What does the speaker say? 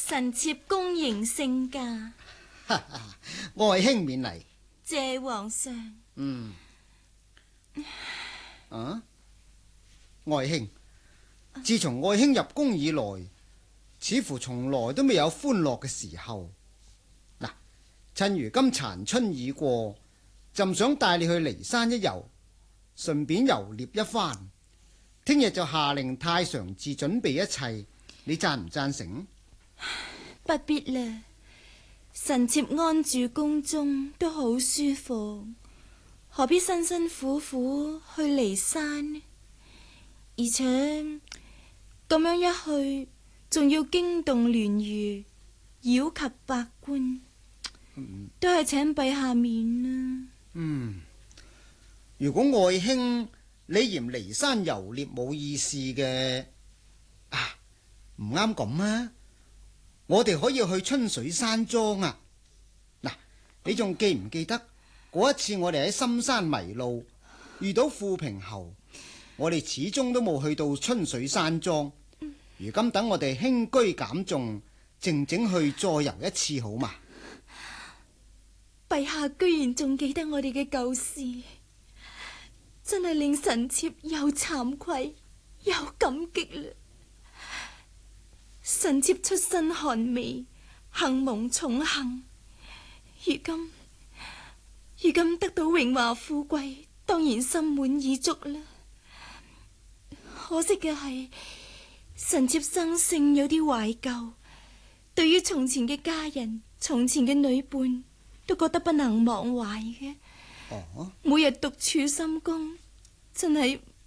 臣妾恭迎聖駕。 愛卿免禮。 謝皇上。 愛卿，自從愛卿入宮以來，似乎從來都未有歡樂嘅時候。嗱，趁如今殘春已過，朕想帶你去驪山一遊，順便遊獵一番。聽日就下令太常寺準備一切，你贊唔贊成？ 不必啦，臣妾安住宮中都好舒服，何必辛辛苦苦去驪山呢？而且咁樣一去，仲要驚動鸞輿，擾及百官，都係請陛下免啦。 如果愛卿你嫌驪山遊獵冇意思嘅，唔啱咁啊！我哋可以去春水山莊啊！嗱，你仲記唔記得嗰一次我哋喺深山迷路，遇到富平侯，我哋始終都冇去到春水山莊。如今等我哋輕居減重，靜靜去再遊一次好嘛？ 陛下居然仲記得我哋嘅舊事，真係令臣妾又慚愧又感激啦。臣妾出身寒微，幸蒙寵幸，如今得到榮華富貴，當然心滿意足啦。可惜嘅係，臣妾生性有啲懷舊，對於從前嘅家人、從前嘅女伴，都覺得不能忘懷嘅。每日獨處深宮，真係